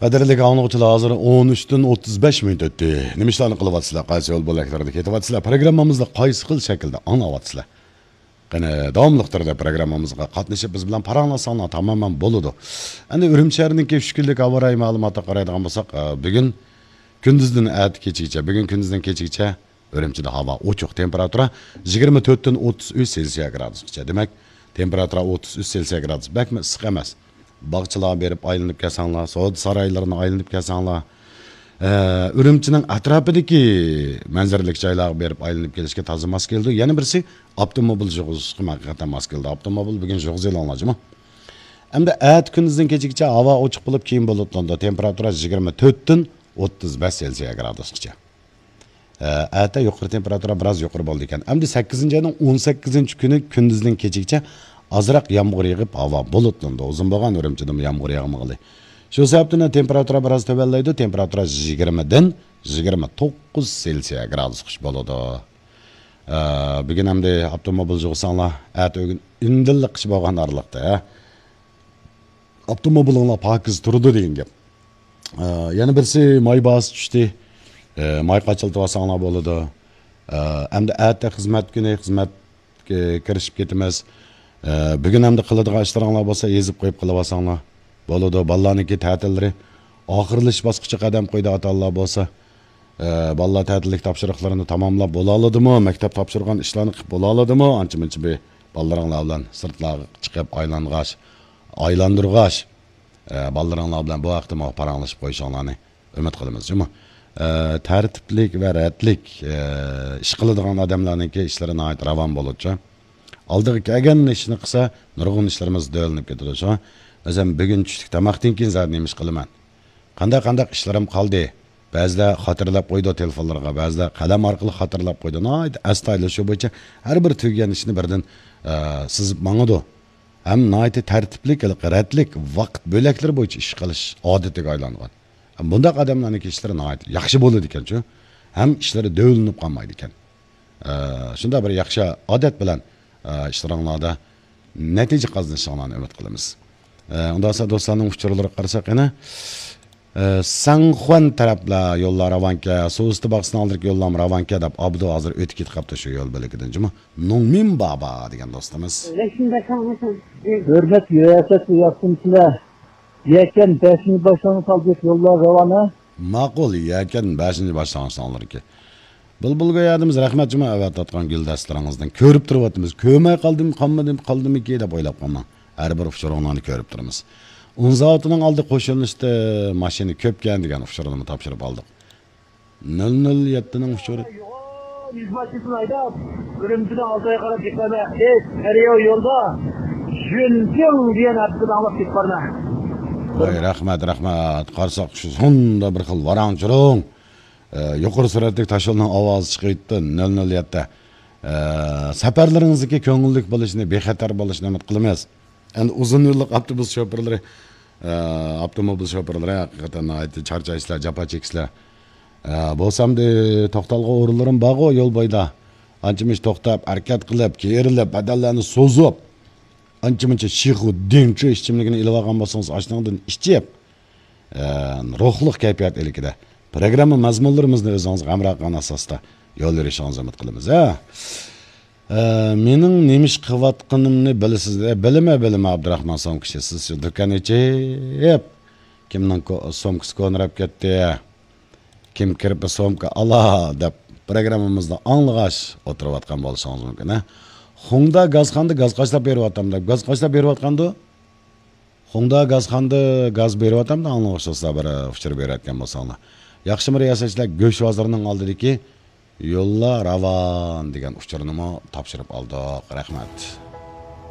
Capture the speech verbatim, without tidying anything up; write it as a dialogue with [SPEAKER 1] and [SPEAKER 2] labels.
[SPEAKER 1] Qadrli anlıqçılar, hazır on üçten otuz beş minut ötdü. Nimişlarni qilyapsizlar, qaysi yo'l bo'laklarida ketyapsizlar. Programmamizda qaysi xil shaklda anglayapsizlar. Qani davomli turda programmamizga qatnashib biz bilan paranlasanglar tamamen bo'ladi. Endi Urumchi shahrining uch kunlik havo rayi ma'lumotga qaraydigan bo'lsak, bugun kunduzdan at kechgacha, bugun kunduzdan kechgacha Urumchida havo ochiq, temperatura yigirma to'rtdan o'ttiz uch Selsiya gradusgacha. Demak, temperatura o'ttiz uch Selsiya gradus. Bakmi issiq emas. Bağçılar berip aylanıp kelsanglar, savdo saraylarına aylanıp kelsanglar, Urumchining atrofidagi manzaralik joylarga berib aylanib kelishga toza mos keldi. Yana birisi avtomobil yig'izishga haqiqatan mos keldi. Avtomobil bugun yig'izilanajmi? Hamda at kunduzdan kechgacha havo ochiq bo'lib, keyin bulutlanadi. Temperatura yigirma to'rtdan o'ttiz besh Selsiya gradusgacha. Atda yuqori temperatura biroz yuqori bo'ldi ekan. Hamda sakkizinchi oyning o'n sakkizinchi kuni kunduzdan kechgacha azraq yağmur yağıp hava bulutlandı. Uzun bo'lgan Urumchida yağmur yağmag'ili. Shu sababdan temperatura biroz tövallaydi. Temperatura yigirmadan yigirma to'qqiz Selsiya gradusgacha bo'ladi. Bugun hamda avtomobil yig'sanglar, at o'gin indilli qish bo'lgan araliqda, avtomobilinglar pokiz turdi degan gap. Yana birisi may bas tushdi. May qachiltib olsanglar bo'ladi. Hamda atda xizmat kuni xizmatga kirishib ketamiz. Bugün hem de qiladigan ishlaringlar bo'lsa, yezib qo'yib qilib olsanglar bo'ladi. Balalarniki ta'tillari oxirlash bosqichiga qadam qo'ydi ota-onalar bo'lsa, balalar ta'tillik topshiriqlarini tamomlab bo'la oladimi? Maktab topshirgan ishlarni qilib bo'la oladimi? Ancha-muncha bir balalaringlar bilan sirtlarga chiqib aylangash, aylandirgash, balalaringlar bilan bu vaqtda paranglashib qo'yishinglarni umid qilamiz, juma. Tartiblik va ratlik ish qiladigan odamlarniki ishlari nihoyat ravon bo'ladi. Aldığı kelgan ishni qilsa, nurg'un ishlarimiz dölinib ketadi. Shu, masalan, bugun tushlik tamoqdan keyin zar nemish qilaman. Qanday-qanday ishlarim qoldi. Ba'zilar xotirlab qo'ydi telefonlarga, ba'zilar qalam orqali xotirlab qo'ydi. Nihoyat astoydil shu bo'yicha har bir tugagan ishni birdan sizib mangadi. Ham nihoyat tartiblik, ratlik, vaqt bo'laklar bo'yicha ish qilish odatiga aylangan. Bundaq odamlarning ishlari nihoyat yaxshi bo'ladi ekan-ku. Ham ishlari dölinib qolmaydi ekan. Shunda bir yaxshi odat bilan işleringlarda natija qozonishinglarni umid qilamiz. Undan sonra do'stlarning uchurlariga qarasak, yana Sanxuan taraflar yo'llar Ravanka, So'usti baqsini oldirib yo'llar Ravanka deb Abdu hozir o'tib ketib qoldi shu yo'l bo'lagidan. Juma Nongmin baba degan do'stimiz.
[SPEAKER 2] Hurmat riyosat yaptımsizlar. Yakan beshinchi boshlanib qoldi yo'llar Ravana.
[SPEAKER 1] Ma'qul, yakan beshinchi boshlanganlarki. Bulbulga yardımız rahmet cuma evet atkan güldastlarınızdan körüp duruvatımız. Köymey kaldım, kalmadım, kaldım iki de boylap kalmam. Her bir ufşarağını körüp durumuz. Unzaatının aldı koşulmuştu maşini köp kendigen ufşarağını tapşırıp aldık. nol nol yettinin ufşarı.
[SPEAKER 2] Yüzbaşısını ayda, Urumchidan Altay'a qarab gitmeme. Hey, Eriyo yolda, jüntüm diyen attın alıp git barına.
[SPEAKER 1] Vay rahmet, rahmet. Qarsak şu sonda bir xil varancırın. Yuqori suratdagi tashyo'lning ovozi chiqaydi nol nol yetti. Safarlaringizga ko'ngillik bo'lishini, bexatar bo'lishini umid qilamiz. Endi uzun yo'llik avtobus shoferlari, avtomobil shoferlari haqiqatan aytdi charchaysizlar, jafo cheksizlar. Bo'lsamda to'xtalg'a o'rinlarim bor yo'l bo'yida. Ancha-muncha to'xtab, harakat qilib, kerilib, badallarni so'zib, ancha-muncha shihu, dinchi ichimligini ilib olgan bo'lsangiz, ashundan ichib, ruhliq kayfiyat elikida. Programma mazmunlarimizni o'zingiz g'amroq qilgan asosda yo'l yurishingizni umid qilamiz. Mening nemish qilayotganimni bilasiz, bilma bilma Abdurahmon Somkishi siz shu do'kon ichib kimning somkasi ko'nrab ketdi, kim kirib somka ala deb programmamizni anglag'ash o'tirayotgan bo'lishingiz mumkin. Xongda gazxonda gaz qashlab beryapman deb gaz qashlab beryapganda Xongda gazxonda gaz beryapman deb anglag'ashsa bir fikr berayotgan bo'lsanglar. Yaxshi riyosatchilar go'sht bozorining oldidagi yo'llar Ravan degan uchurni topshirib oldik. Rahmat.